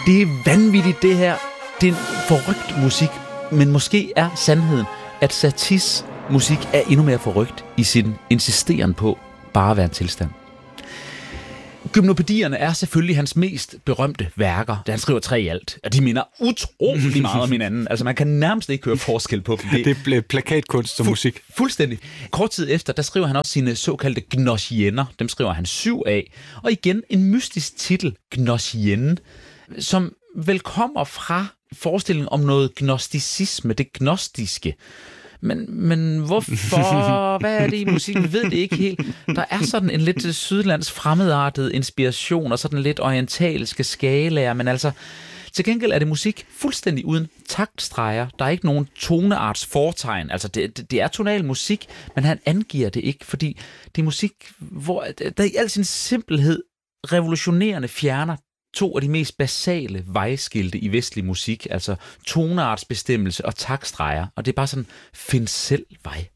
Det er vanvittigt, det her. Det er en forrygt musik, men måske er sandheden, at Saties musik er endnu mere forrygt i sin insisteren på bare at være en tilstand. Gymnopædierne er selvfølgelig hans mest berømte værker. Han skriver 3 i alt, og de minder utrolig meget om hinanden. Altså, man kan nærmest ikke høre forskel på dem. Det er plakatkunst som musik. Fuldstændig. Kort tid efter, der skriver han også sine såkaldte gnosiener. Dem skriver han 7 af. Og igen en mystisk titel, gnosien, som vel kommer fra forestillingen om noget gnosticisme, det gnostiske. Men hvorfor? Hvad er det i musik? Vi ved det ikke helt. Der er sådan en lidt sydlands fremmedartet inspiration, og sådan lidt orientalske skalaer, men altså, til gengæld er det musik fuldstændig uden taktstreger. Der er ikke nogen tonearts fortegn. Altså, det er tonal musik, men han angiver det ikke, fordi det er musik, hvor der i al sin simpelhed revolutionerende fjerner 2 af de mest basale vejskilte i vestlig musik, altså toneartsbestemmelse og taktstreger, og det er bare sådan, find selv vej.